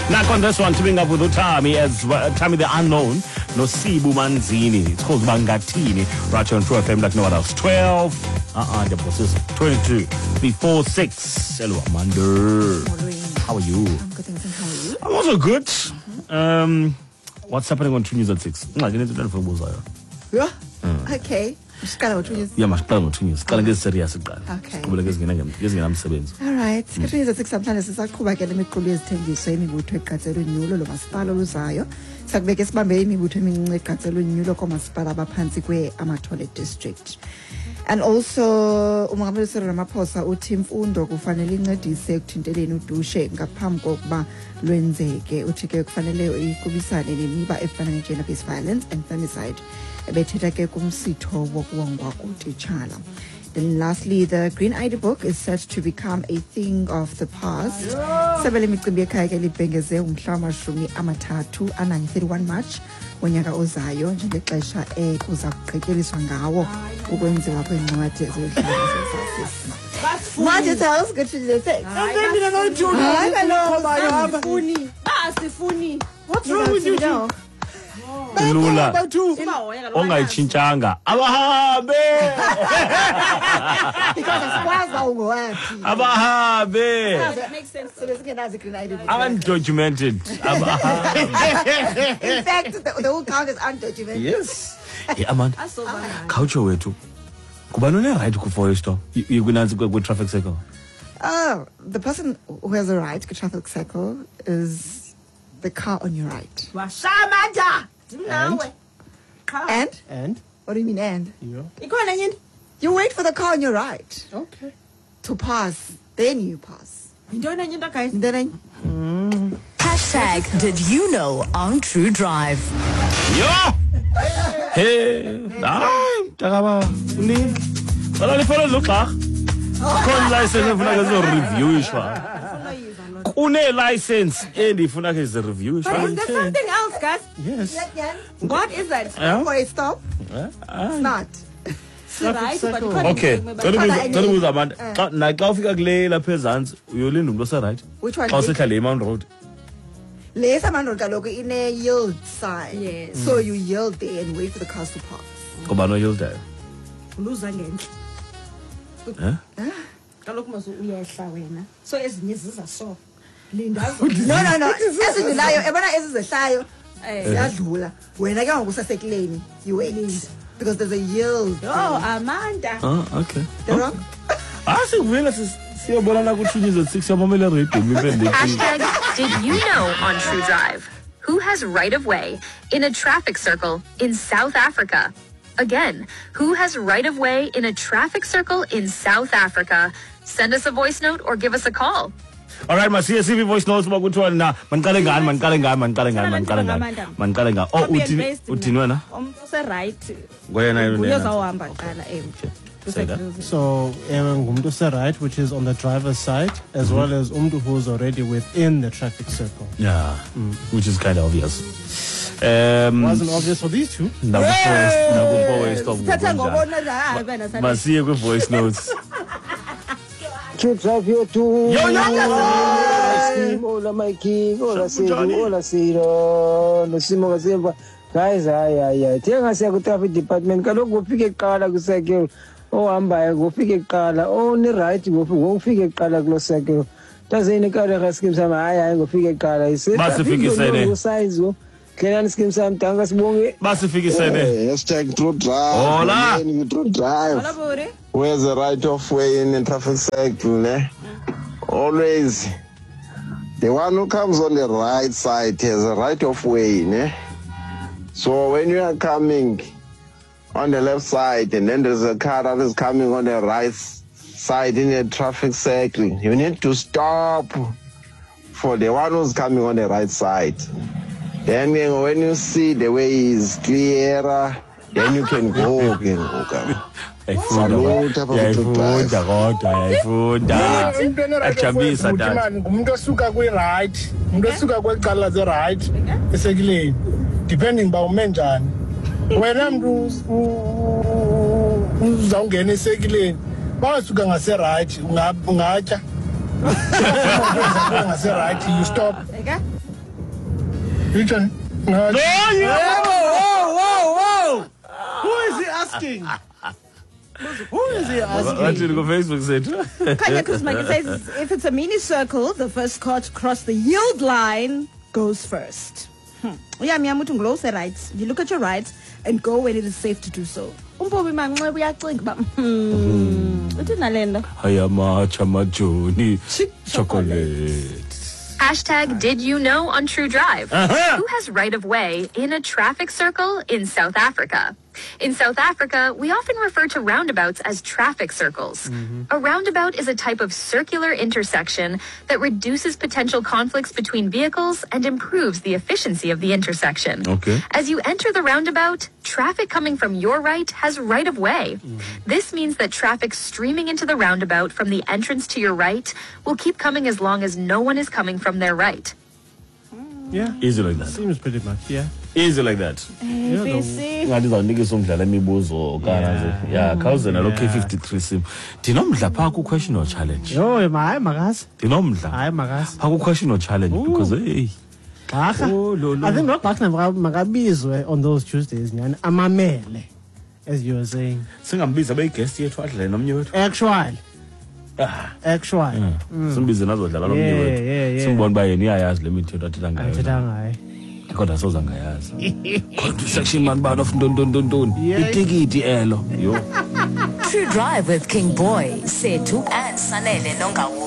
Now on this one, teaming up with Utami as Utami the Unknown, no Sibu Manzini. It's called Bangatini. Right here on True FM like no one else. 12. The boss is 22. Before 6. Hello, Amanda. How are you? I'm good, thanks. And how are you? I'm also good. What's happening on True News at 6? Yeah. Okay. Yeah, masiqala ngo-2 news. Siqala ngezi-serious kuqala. Okay. Siqhubele ngezingenamsebenzi. All right. Siqhubile ze 6 namhlanje sisaqhuba ke lemiqulu yezithengiso emibutho eqatsela unyulo lomasipala oluzayo. Sakubeke sibambe imibutho emincinci eqatsela unyulo komasipala abaphantsi kwe-Amathole district. And also umongameli Cyril Ramaphosa uthi imfundo kufanele incedise ekuthinteleni udushe ngaphambi kokuba lwenzeke. Uthi ke kufanele ikubisane nemiba efana ne-gender based violence and femicide ebethetha ke kumsitho wokuwongwa kutitshala. Then lastly, the Green ID book is set to become a thing of the past. Sebele imicimbi ekhaya ke libhengeze umhla wama-30 31 March wonyaka ozayo njengexesha kuza kuqhekyeliswa ngawo ukwenziwa kwencwadi ezidlala. What details? Good to the thing. What's wrong with you? Lula ongayitshintshanga abahambe because asikwazi ungowaphi abahambe that makes sense. So there's another Green ID book. Undocumented. In fact, the whole count is undocumented. Yes. Hey, Amanda. Culture wethu. Kuba none right for stop. You go traffic circle. Oh, the person who has a right to traffic circle is the car on your right. And? What do you mean and? Yeah. You wait for the car on your right. Okay. To pass. Then you pass. Then Hashtag did you know on True Drive. Yeah. Hey. Takaba. Follow look Con license efuna review ishwa. Kune license ifuna ke review ishwa. But is there something else, guys? Yes. What is that? for a stop. It's not. Right, but Okay. Tell me Amanda. Na xa ufika kule lapha ezantsi uyolinda umuntu ose right. Which one? Xa usehlala eMount Road. Lesa man kaloku in a yield sign. Yes. So you yield there and wait for the cars to pass. Ngoba no yield there. Uluza ngenhle. Kaloku maso uyehla wena. So ezinye ziza so. Linda. No. Ezilayo ebona ezizehlayo siyadlula. Wena ke ngokusasekuleni you wait because there's a yield. Oh, Amanda. Okay. The wrong? Sivela siyobona na ku-2 news at 6 yamamela radio mipende. Hashtag did you know on True Drive? Who has right of way in a traffic circle in South Africa? Again, who has right of way in a traffic circle in South Africa? Send us a voice note or give us a call. All right, my CSV voice notes bakuthiwa na manqale ngani. Oh, uthini wena? Ose right. Wena Uyozawuhamba qala Say that. So, ngumuntu se right, which is on the driver's side, as well as umuntu who's already within the traffic circle. Yeah, which is kind of obvious. Wasn't obvious for these two. Masiye kwi voice notes. True Drive here too. Yo. Hola Mikey, hola Sedu, hola Siro, Nosimo Gazemba. Guys, Tenga siya ku traffic department kaloku ufike kuqala ku circle. Ohambayo ngofike kuqala, ni right ngofike kuqala kulo circle. Tazeni ka re scheme sama hayi ngofike kuqala. Basifikisene. Size Kena scheme sam tanga sibonge. Basifikisene. Hashtag True Drive. Hola. True Drive. Hola bore. Where's the right of way in a traffic circle? Always. The one who comes on the right side has a right of way. So when you are coming on the left side and then there's a car that is coming on the right side in a traffic circle, you need to stop for the one who's coming on the right side. Then when you see the way is clearer, then you can go. Ajabisa dad. Umuntu osuka kwi right, umuntu osuka kweqala ze right esekileni, depending ba ume njani. Wena mntu uzawungena esekileni, basuka ngase right, ungatya. Ngase right, you stop. Richard. No, Whoa! Who is he asking? Who is he What did asking? go Facebook said? Kanye Kuzma says if it's a mini circle, the first car to cross the yield line goes first. Yeah, Miyamutu Nglo writes, you look at your rights and go when it is safe to do so. Umpobi manxe uyacinga ba uthina lento. Hayamacha majoni chocolate. Hashtag Did You Know on True Drive? Who has right of way in a traffic circle in South Africa? In South Africa, we often refer to roundabouts as traffic circles. A roundabout is a type of circular intersection that reduces potential conflicts between vehicles and improves the efficiency of the intersection. Okay. As you enter the roundabout, traffic coming from your right has right of way. This means that traffic streaming into the roundabout from the entrance to your right will keep coming as long as no one is coming from their right. Yeah. Easy like that. Seems pretty much, yeah. Easy like that. ABC. Ngathi zawunikisa umdlala imibuzo kana nje. Yeah, khawuzena lo K53 sim. Dinomdla pha ku question or challenge. Yo, hayi makazi. Dinomdla. Hayi makazi. Pha ku question or challenge because hey. I think not back makabizwe on those Tuesdays nyani amamele as you were saying. Singambiza beyiguest yethu adlale nomnye wethu. Actually. Simbize nazodlala nomnye wethu. Yeah. Simbona ba yena iyayazi le mithetho athela ngayo. Athetha ngayo. Kodwa soza ngayazi. Kodwa section man bani of ndondondondoni. Itikiti elo. Yo. True Drive with King Boy, Setu and Sanele Nonga